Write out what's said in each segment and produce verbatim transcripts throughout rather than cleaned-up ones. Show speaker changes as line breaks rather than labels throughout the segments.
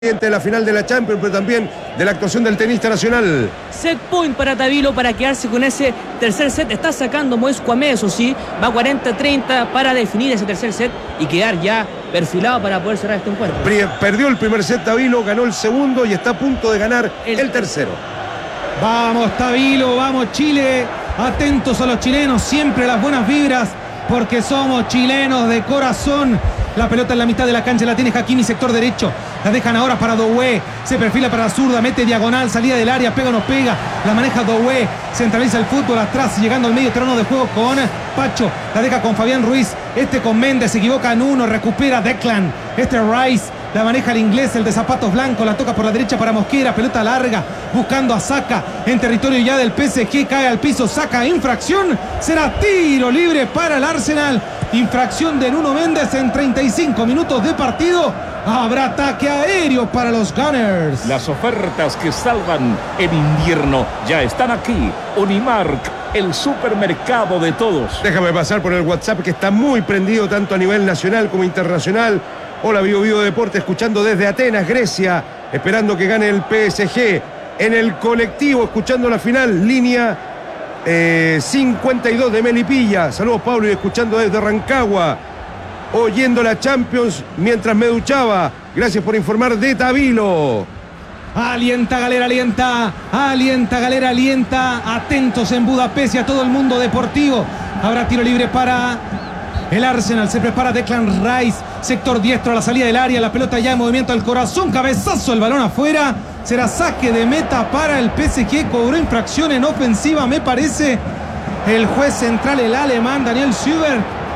de la final de la Champions, pero también de la actuación del tenista nacional.
Set point para Tabilo para quedarse con ese tercer set. Está sacando Moisés Kouamé, eso sí, va cuarenta treinta para definir ese tercer set y quedar ya perfilado para poder cerrar este encuentro.
Perdió el primer set Tabilo, ganó el segundo y está a punto de ganar el, el tercero.
Vamos Tabilo, vamos Chile, atentos a los chilenos, siempre las buenas vibras, porque somos chilenos de corazón. La pelota en la mitad de la cancha la tiene Hakimi, sector derecho. La dejan ahora para Doué. Se perfila para la zurda, mete diagonal, salida del área, pega o no pega. La maneja Doué. Centraliza el fútbol atrás, llegando al medio terreno de juego con Pacho. La deja con Fabián Ruiz. Este con Méndez, se equivoca en uno, recupera Declan. Este Rice. La maneja el inglés, el de zapatos blancos. La toca por la derecha para Mosquera. Pelota larga, buscando a Saka. En territorio ya del P S G, cae al piso. Saka, infracción. Será tiro libre para el Arsenal. Infracción de Nuno Méndez en treinta y cinco minutos de partido. Habrá ataque aéreo para los Gunners.
Las ofertas que salvan en invierno ya están aquí. Unimark, el supermercado de todos.
Déjame pasar por el WhatsApp que está muy prendido tanto a nivel nacional como internacional. Hola Vivo Vivo Deporte, escuchando desde Atenas, Grecia, esperando que gane el P S G. En el colectivo, escuchando la final, línea eh, cincuenta y dos de Melipilla. Saludos Pablo, y escuchando desde Rancagua, oyendo la Champions mientras me duchaba. Gracias por informar de Tabilo.
Alienta Galera, alienta, alienta Galera, alienta. Atentos en Budapest y a todo el mundo deportivo. Habrá tiro libre para el Arsenal. Se prepara Declan Rice, sector diestro a la salida del área. La pelota ya en movimiento al corazón, cabezazo, el balón afuera. Será saque de meta para el P S G. Cobró infracción en ofensiva, me parece, el juez central, el alemán Daniel Schubert.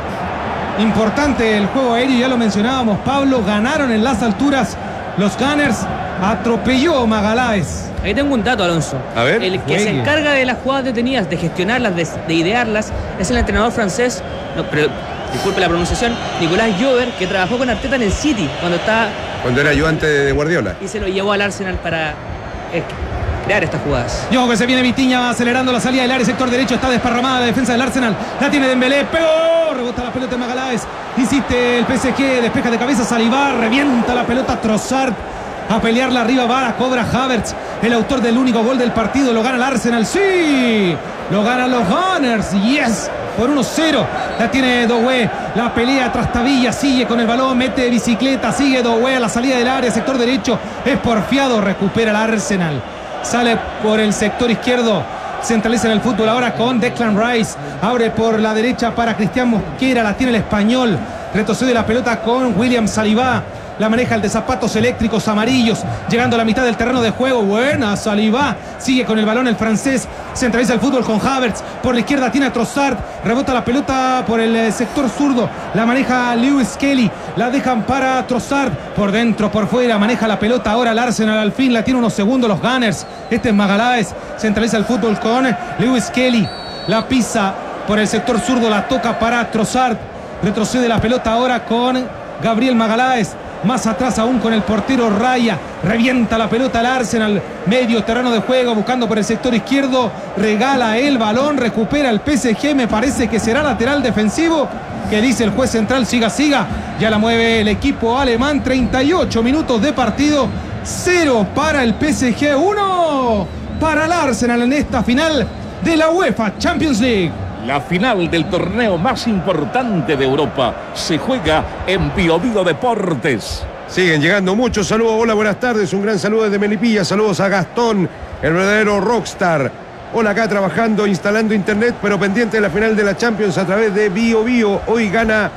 Importante el juego aéreo, ya lo mencionábamos, Pablo. Ganaron en las alturas los Gunners. Atropelló Magaláes.
Ahí tengo un dato, Alonso.
A ver.
El que
juegue.
se encarga de las jugadas detenidas, de gestionarlas, de, de idearlas, es el entrenador francés, no, pero, disculpe la pronunciación, Nicolás Jover, que trabajó con Arteta en el City cuando estaba...
Cuando era ayudante de Guardiola.
Y se lo llevó al Arsenal para eh, crear estas jugadas.
Yo que se viene Vitinha acelerando la salida del área, sector derecho, está desparramada la defensa del Arsenal. La tiene Dembélé, pegó, rebota la pelota de Magaláes. Insiste el P S G, despeja de cabeza Saliba, revienta la pelota Trossard. A pelearla arriba va, la cobra Havertz, el autor del único gol del partido. Lo gana el Arsenal, sí, lo ganan los Gunners, yes, por uno cero. La tiene Doué, la pelea Trastavilla, sigue con el balón, mete bicicleta, sigue Doué a la salida del área, sector derecho, es porfiado, recupera el Arsenal. Sale por el sector izquierdo, centraliza en el fútbol ahora con Declan Rice. Abre por la derecha para Cristian Mosquera, la tiene el español. Retrocede la pelota con William Saliba. La maneja el de zapatos eléctricos amarillos, llegando a la mitad del terreno de juego. Buena Saliba, sigue con el balón el francés, centraliza el fútbol con Havertz. Por la izquierda tiene a Trossard, rebota la pelota por el sector zurdo. La maneja Lewis Kelly, la dejan para Trossard. Por dentro, por fuera, maneja la pelota ahora el Arsenal. Al fin la tiene unos segundos los Gunners. Este es Magaláes, centraliza el fútbol con Lewis Kelly. La pisa por el sector zurdo, la toca para Trossard. Retrocede la pelota ahora con Gabriel Magaláes. Más atrás aún con el portero Raya. Revienta la pelota al Arsenal. Medio terreno de juego, buscando por el sector izquierdo. Regala el balón, recupera el P S G. Me parece que será lateral defensivo. Que dice el juez central, siga, siga. Ya la mueve el equipo alemán. treinta y ocho minutos de partido. Cero para el P S G, uno para el Arsenal en esta final de la UEFA Champions League.
La final del torneo más importante de Europa se juega en Bio Bio Deportes.
Siguen llegando muchos saludos. Hola, buenas tardes. Un gran saludo desde Melipilla. Saludos a Gastón, el verdadero rockstar. Hola, acá trabajando, instalando internet, pero pendiente de la final de la Champions a través de Bio Bio. Hoy gana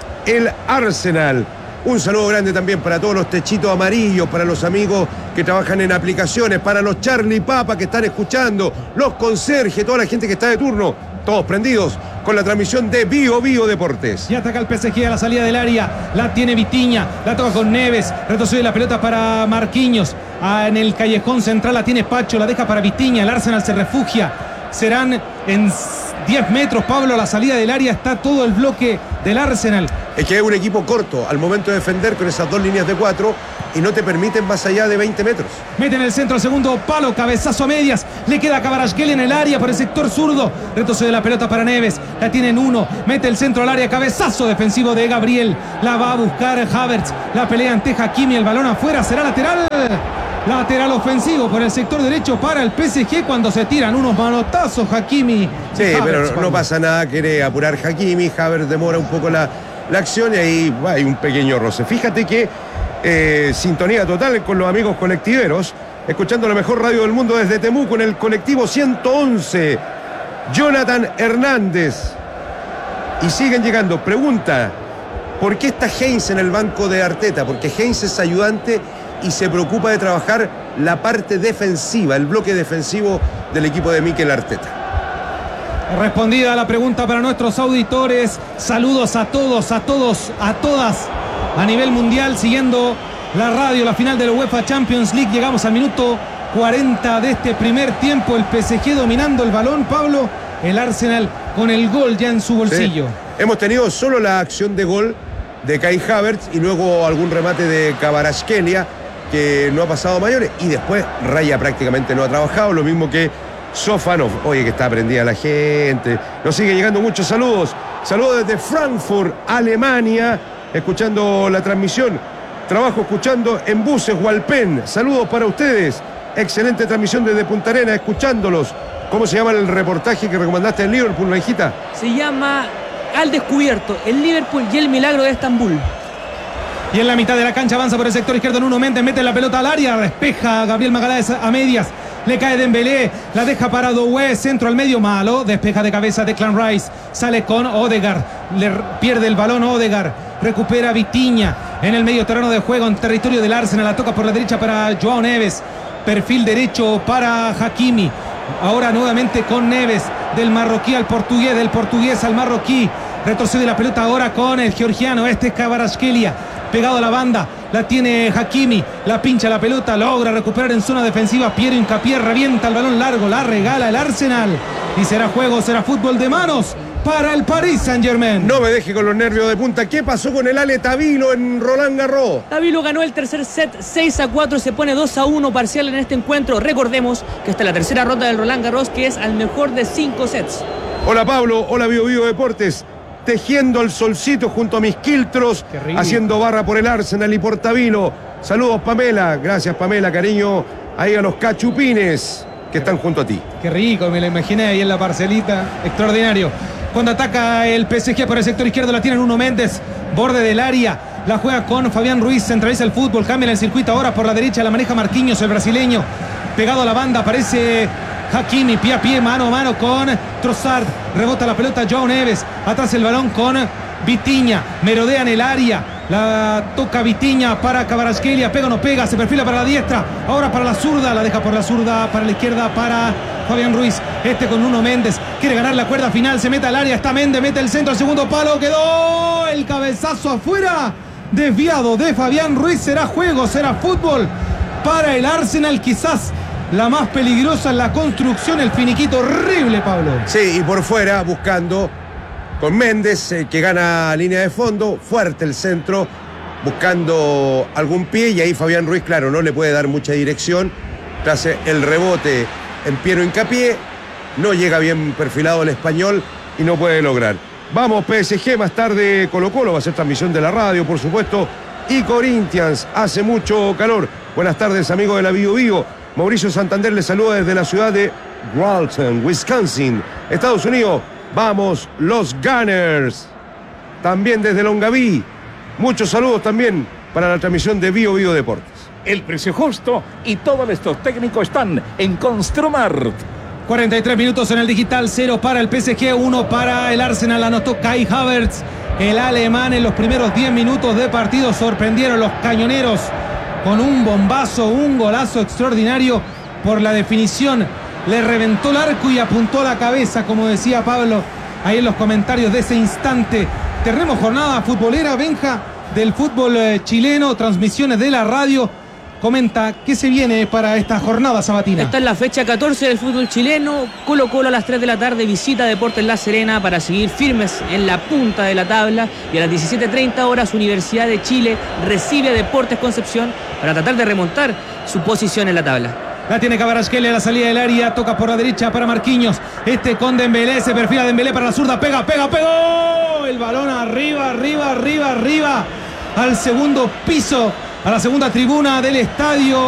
el Arsenal. Un saludo grande también para todos los techitos amarillos, para los amigos que trabajan en aplicaciones, para los Charlie Papa que están escuchando, los conserjes, toda la gente que está de turno. Todos prendidos con la transmisión de Bio Bio Deportes.
Y ataca el P S G a la salida del área. La tiene Vitinha. La toca con Neves. Retrocede la pelota para Marquinhos. Ah, en el callejón central la tiene Pacho. La deja para Vitinha. El Arsenal se refugia. Serán en diez metros, Pablo, a la salida del área está todo el bloque del Arsenal.
Es que es un equipo corto al momento de defender con esas dos líneas de cuatro y no te permiten más allá de veinte metros.
Mete en el centro al segundo palo, cabezazo a medias. Le queda a Kvaratskhelia en el área por el sector zurdo. Retrocede la pelota para Neves. La tiene en uno. Mete el centro al área. Cabezazo defensivo de Gabriel. La va a buscar Havertz. La pelea ante Hakimi. El balón afuera. Será lateral. Lateral ofensivo por el sector derecho para el P S G cuando se tiran unos manotazos Hakimi.
Sí,
Havertz,
pero no, no
Pablo.
pasa nada. Quiere apurar Hakimi. Havertz demora un poco la, la acción y ahí va, hay un pequeño roce. Fíjate que Eh, sintonía total con los amigos colectiveros, escuchando la mejor radio del mundo desde Temuco en el colectivo ciento once. Jonathan Hernández. Y siguen llegando. Pregunta: ¿por qué está Heinz en el banco de Arteta? Porque Heinz es ayudante y se preocupa de trabajar la parte defensiva, el bloque defensivo del equipo de Mikel Arteta.
Respondida la pregunta para nuestros auditores. Saludos a todos, a todos, a todas a nivel mundial, siguiendo la radio, la final de la UEFA Champions League. Llegamos al minuto cuarenta de este primer tiempo. El P S G dominando el balón, Pablo. El Arsenal con el gol ya en su bolsillo.
Sí. Hemos tenido solo la acción de gol de Kai Havertz y luego algún remate de Kvaratskhelia que no ha pasado a mayores. Y después Raya prácticamente no ha trabajado, lo mismo que Sofanov. Oye, que está aprendida la gente. Nos sigue llegando muchos saludos. Saludos desde Frankfurt, Alemania, escuchando la transmisión. Trabajo escuchando en buses Hualpén. Saludos para ustedes. Excelente transmisión desde Punta Arenas, escuchándolos. ¿Cómo se llama el reportaje que recomendaste en Liverpool, Mejita?
Se llama Al Descubierto, el Liverpool y el milagro de Estambul.
Y en la mitad de la cancha avanza por el sector izquierdo Nuno Méndez, mete la pelota al área, despeja Gabriel Magalhães a medias. Le cae Dembélé, la deja para Doué, centro al medio malo, despeja de cabeza Declan Rice, sale con Odegaard, le pierde el balón Odegaard, recupera Vitinha en el medio terreno de juego en territorio del Arsenal, la toca por la derecha para Joao Neves, perfil derecho para Hakimi, ahora nuevamente con Neves, del marroquí al portugués, del portugués al marroquí, retrocede la pelota ahora con el georgiano, este es Kvaratskhelia, pegado a la banda, la tiene Hakimi, la pincha la pelota, logra recuperar en zona defensiva, Piero Hincapié, revienta el balón largo, la regala el Arsenal y será juego, será fútbol de manos para el Paris Saint-Germain.
No me deje con los nervios de punta. ¿Qué pasó con el Ale Tavilo en Roland Garros?
Tavilo ganó el tercer set seis a cuatro, se pone dos a uno parcial en este encuentro. Recordemos que esta es la tercera ronda del Roland Garros, que es al mejor de cinco sets.
Hola Pablo, hola Bio Bio Deportes. Tejiendo el solcito junto a mis quiltros, haciendo barra por el Arsenal y por Tavilo. Saludos Pamela, gracias Pamela, cariño ahí a los cachupines que están junto a ti.
Qué rico, me lo imaginé ahí en la parcelita, extraordinario. Cuando ataca el P S G por el sector izquierdo, la tiene Nuno Méndez, borde del área, la juega con Fabián Ruiz, centraliza el fútbol, cambia el circuito ahora por la derecha, la maneja Marquinhos, el brasileño, pegado a la banda, aparece Hakimi, pie a pie, mano a mano con Trossard, rebota la pelota Joao Neves, atrás el balón con Vitinha, merodea en el área, la toca Vitinha para Kvaratskhelia, pega o no pega, se perfila para la diestra, ahora para la zurda, la deja por la zurda, para la izquierda para Fabián Ruiz, este con Nuno Méndez, quiere ganar la cuerda final, se mete al área, está Méndez, mete el centro al segundo palo, quedó el cabezazo afuera, desviado de Fabián Ruiz, será juego, será fútbol para el Arsenal, quizás la más peligrosa en la construcción, el finiquito horrible, Pablo.
Sí, y por fuera buscando con Méndez, eh, que gana línea de fondo, fuerte el centro, buscando algún pie, y ahí Fabián Ruiz, claro, no le puede dar mucha dirección, tras el rebote en Piero Hincapié, no llega bien perfilado el español y no puede lograr. Vamos P S G, más tarde Colo Colo, va a ser transmisión de la radio, por supuesto, y Corinthians, hace mucho calor. Buenas tardes, amigos de la Bio Bio. Mauricio Santander les saluda desde la ciudad de Walton, Wisconsin, Estados Unidos. Vamos, los Gunners. También desde Longaví. Muchos saludos también para la transmisión de Bio Bio Deportes.
El precio justo y todos estos técnicos están en Construmart.
cuarenta y tres minutos en el digital, cero para el P S G, uno para el Arsenal, anotó Kai Havertz. El alemán en los primeros diez minutos de partido sorprendieron los cañoneros con un bombazo, un golazo extraordinario por la definición. Le reventó el arco y apuntó la cabeza, como decía Pablo ahí en los comentarios de ese instante. Tenemos jornada futbolera, Benja, del fútbol eh, chileno, transmisiones de la radio. comenta qué se viene para esta jornada sabatina.
Esta es la fecha catorce del fútbol chileno. Colo Colo a las tres de la tarde visita Deportes La Serena para seguir firmes en la punta de la tabla. Y a las diecisiete treinta horas Universidad de Chile recibe a Deportes Concepción para tratar de remontar su posición en la tabla.
La tiene Kvaratskhelia a la salida del área, toca por la derecha para Marquinhos. Este con Dembélé, se perfila Dembélé para la zurda, pega, pega, pegó. El balón arriba, arriba, arriba, arriba, al segundo piso, a la segunda tribuna del estadio.